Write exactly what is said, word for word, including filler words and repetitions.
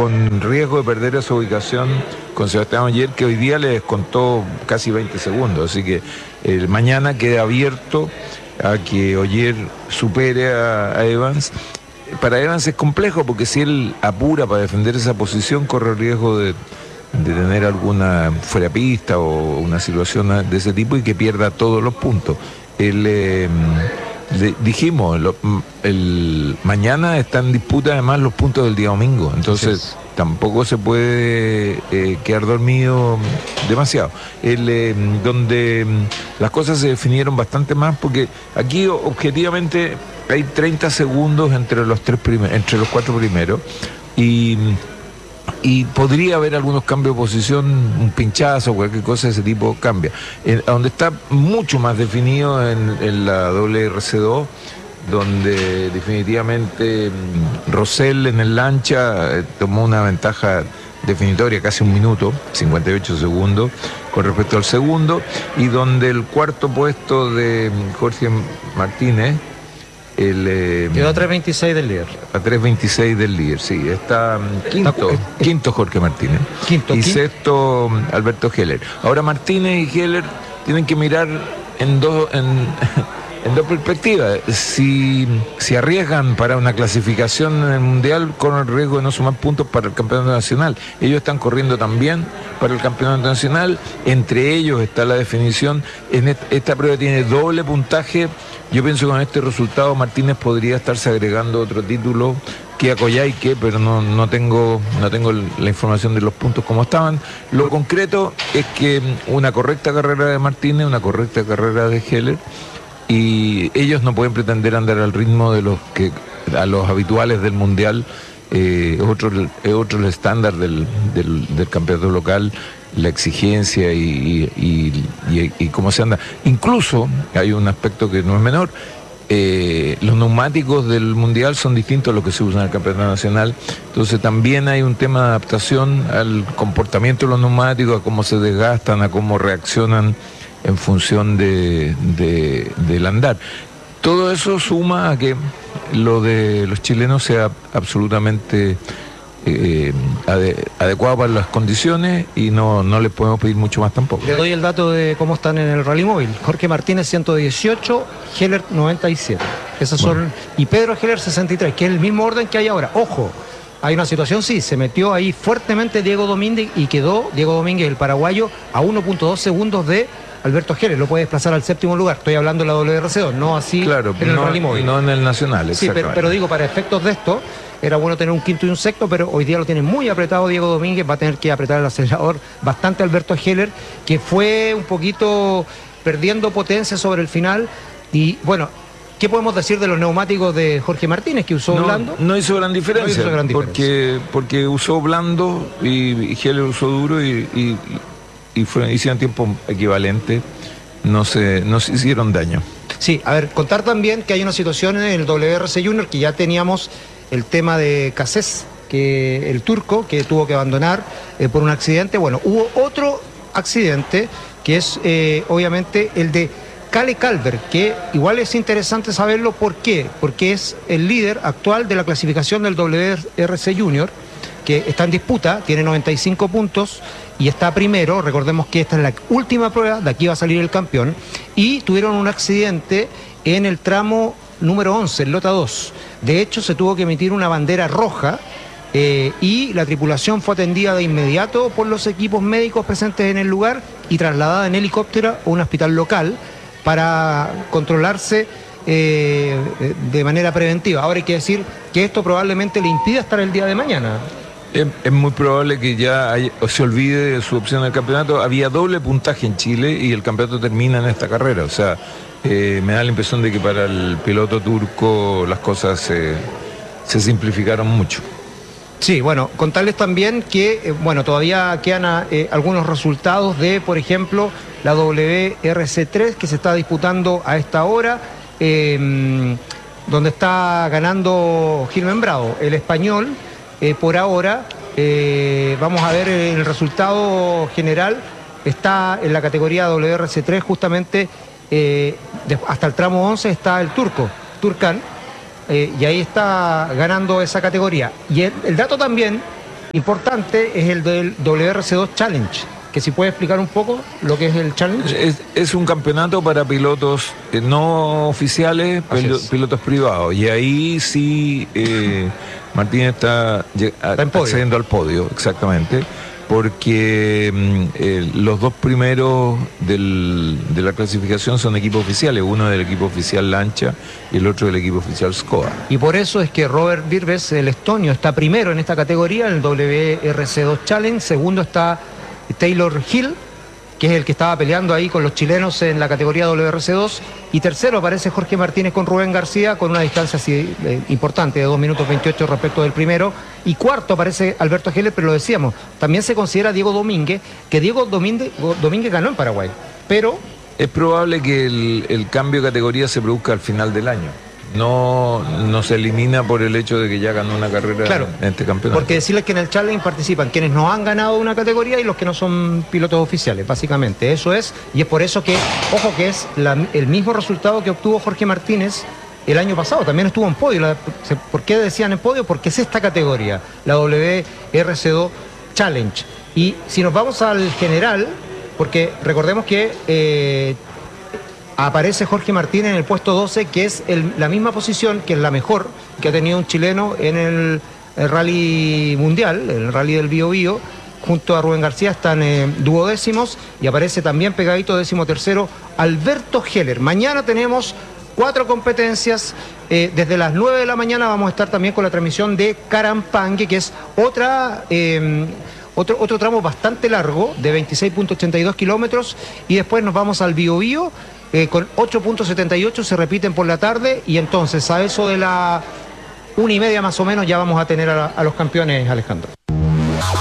con riesgo de perder esa ubicación con Sebastián Ogier, que hoy día le descontó casi veinte segundos, así que eh, mañana queda abierto a que Ogier supere a, a Evans. Para Evans es complejo porque si él apura para defender esa posición corre el riesgo de, de tener alguna fuera pista o una situación de ese tipo y que pierda todos los puntos. Él, eh, le, dijimos, lo, el, mañana está en disputa además los puntos del día domingo, entonces sí, tampoco se puede eh, quedar dormido demasiado. El, eh, donde las cosas se definieron bastante más, porque aquí objetivamente hay treinta segundos entre los tres primeros, entre los cuatro primeros, y, y podría haber algunos cambios de posición, un pinchazo, cualquier cosa de ese tipo cambia. En, donde está mucho más definido en, en la W R C dos, donde definitivamente Rosell en el lancha eh, tomó una ventaja definitoria, casi un minuto, cincuenta y ocho segundos, con respecto al segundo, y donde el cuarto puesto de Jorge Martínez, el, eh, quedó a tres veintiséis del líder. A tres veintiséis del líder, sí. Está quinto, está, eh, quinto Jorge Martínez. Quinto, y quinto. Sexto Alberto Heller. Ahora Martínez y Heller tienen que mirar en dos, en, en dos perspectivas. Si, si arriesgan para una clasificación en el Mundial, con el riesgo de no sumar puntos para el Campeonato Nacional. Ellos están corriendo también para el Campeonato Nacional. Entre ellos está la definición. En esta, esta prueba tiene doble puntaje. Yo pienso que con este resultado Martínez podría estarse agregando otro título, que Coyhaique, pero no, no, tengo, no tengo la información de los puntos como estaban. Lo concreto es que una correcta carrera de Martínez, una correcta carrera de Heller, y ellos no pueden pretender andar al ritmo de los que a los habituales del Mundial. Eh, es otro, es otro el estándar del, del, del campeonato local, la exigencia y, y, y, y cómo se anda. Incluso hay un aspecto que no es menor, eh, los neumáticos del Mundial son distintos a los que se usan en el Campeonato Nacional, entonces también hay un tema de adaptación al comportamiento de los neumáticos, a cómo se desgastan, a cómo reaccionan en función de, de, del andar. Todo eso suma a que lo de los chilenos sea absolutamente eh, ade adecuado para las condiciones y no, no les podemos pedir mucho más tampoco. Le doy el dato de cómo están en el rally móvil. Jorge Martínez ciento dieciocho, Heller noventa y siete. Esas son, bueno. Y Pedro Heller sesenta y tres, que es el mismo orden que hay ahora. Ojo, hay una situación, sí, se metió ahí fuertemente Diego Domínguez y quedó Diego Domínguez, el paraguayo, a uno punto dos segundos de Alberto Heller, lo puede desplazar al séptimo lugar. Estoy hablando de la W R C dos, no así claro, en el no, rally móvil. No en el nacional, sí, pero, pero digo, para efectos de esto, era bueno tener un quinto y un sexto, pero hoy día lo tiene muy apretado Diego Domínguez, va a tener que apretar el acelerador bastante Alberto Heller, que fue un poquito perdiendo potencia sobre el final. Y bueno, ¿qué podemos decir de los neumáticos de Jorge Martínez, que usó no, blando? No hizo gran diferencia, no hizo gran diferencia. Porque, porque usó blando y, y Heller usó duro y, y, y fue, hicieron tiempo equivalente, no se, no se hicieron daño. Sí, a ver, contar también que hay una situación en el W R C Junior, que ya teníamos el tema de Cassés, que el turco, que tuvo que abandonar eh, por un accidente. Bueno, hubo otro accidente, que es eh, obviamente el de Kalle Calver, que igual es interesante saberlo. ¿Por qué? Porque es el líder actual de la clasificación del W R C Junior, que está en disputa, tiene noventa y cinco puntos y está primero. Recordemos que esta es la última prueba, de aquí va a salir el campeón, y tuvieron un accidente en el tramo número once, el Lota dos. De hecho, se tuvo que emitir una bandera roja eh, y la tripulación fue atendida de inmediato por los equipos médicos presentes en el lugar y trasladada en helicóptero a un hospital local para controlarse eh, de manera preventiva. Ahora hay que decir que esto probablemente le impida estar el día de mañana. Es, es muy probable que ya hay, o se olvide de su opción del campeonato. Había doble puntaje en Chile y el campeonato termina en esta carrera. O sea, eh, me da la impresión de que para el piloto turco las cosas se, se simplificaron mucho. Sí, bueno, contarles también que, eh, bueno, todavía quedan eh, algunos resultados de, por ejemplo, la W R C tres, que se está disputando a esta hora, eh, donde está ganando Gil Membrado, el español. Eh, por ahora, eh, vamos a ver el resultado general. Está en la categoría W R C tres justamente eh, de, hasta el tramo once está el turco, Turcan, eh, y ahí está ganando esa categoría. Y el, el dato también importante es el del W R C dos Challenge, que si puede explicar un poco lo que es el Challenge. Es, es un campeonato para pilotos eh, no oficiales, pil, pilotos privados, y ahí sí eh, Martínez está, está accediendo al podio, exactamente, porque eh, los dos primeros del, de la clasificación son equipos oficiales, uno del equipo oficial Lancia y el otro del equipo oficial Skoda. Y por eso es que Robert Virbes, el estonio, está primero en esta categoría, en el W R C dos Challenge. Segundo está Taylor Hill, que es el que estaba peleando ahí con los chilenos en la categoría W R C dos. Y tercero aparece Jorge Martínez con Rubén García, con una distancia así, eh, importante, de dos minutos veintiocho respecto del primero. Y cuarto aparece Alberto Heller, pero lo decíamos, también se considera Diego Domínguez, que Diego Domínguez, Domínguez ganó en Paraguay, pero... Es probable que el, el cambio de categoría se produzca al final del año. No, no se elimina por el hecho de que ya ganó una carrera, claro, en este campeonato. Porque decirles que en el Challenge participan quienes no han ganado una categoría y los que no son pilotos oficiales, básicamente. Eso es, y es por eso que, ojo, que es la, el mismo resultado que obtuvo Jorge Martínez el año pasado. También estuvo en podio. La, ¿Por qué decían en podio? Porque es esta categoría, la W R C dos Challenge. Y si nos vamos al general, porque recordemos que... Eh, aparece Jorge Martínez en el puesto doce, que es el, la misma posición, que es la mejor que ha tenido un chileno en el, el rally mundial, el rally del Bío Bío. Junto a Rubén García están eh, duodécimos, y aparece también pegadito décimo tercero Alberto Heller. Mañana tenemos cuatro competencias. Eh, desde las nueve de la mañana vamos a estar también con la transmisión de Carampangue, que es otra... Eh, Otro, otro tramo bastante largo, de veintiséis punto ochenta y dos kilómetros, y después nos vamos al Bío Bío, eh, con ocho punto setenta y ocho, se repiten por la tarde, y entonces a eso de la una y media más o menos ya vamos a tener a, la, a los campeones, Alejandro.